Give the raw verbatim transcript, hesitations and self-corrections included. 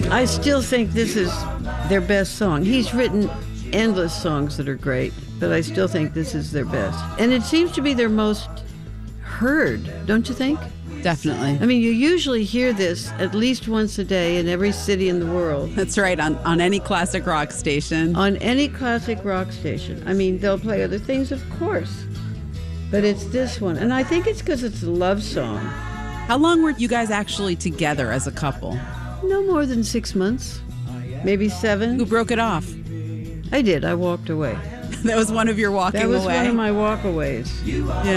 I still think this is their best song. He's written endless songs that are great, but I still think this is their best. And it seems to be their most heard, don't you think? Definitely. I mean, you usually hear this at least once a day in every city in the world. That's right, on, on any classic rock station. On any classic rock station. I mean, they'll play other things, of course, but it's this one. And I think it's because it's a love song. How long were you guys actually together as a couple? No more than six months, maybe seven. Who broke it off? I did. I walked away. That was one of your walking That was away? one of my walkaways. Yeah.